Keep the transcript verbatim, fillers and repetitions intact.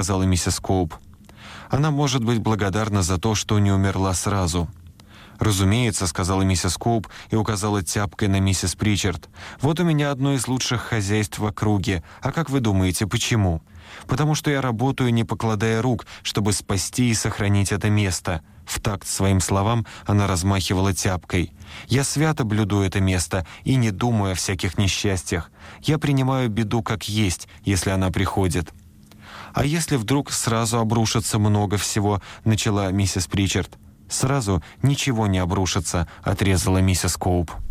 сказала миссис Коуп. «Она может быть благодарна за то, что не умерла сразу». «Разумеется», — сказала миссис Коуп и указала тяпкой на миссис Причард. «Вот у меня одно из лучших хозяйств в округе. А как вы думаете, почему? Потому что я работаю, не покладая рук, чтобы спасти и сохранить это место». В такт своим словам она размахивала тяпкой. «Я свято блюду это место и не думаю о всяких несчастьях. Я принимаю беду как есть, если она приходит». «А если вдруг сразу обрушится много всего?» — начала миссис Причард. «Сразу ничего не обрушится», — отрезала миссис Коуп.